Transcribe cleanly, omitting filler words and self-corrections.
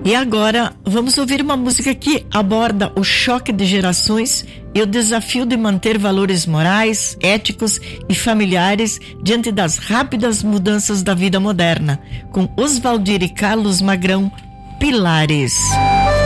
E agora vamos ouvir uma música que aborda o choque de gerações e o desafio de manter valores morais, éticos e familiares diante das rápidas mudanças da vida moderna, com Oswaldir e Carlos Magrão, Pilares.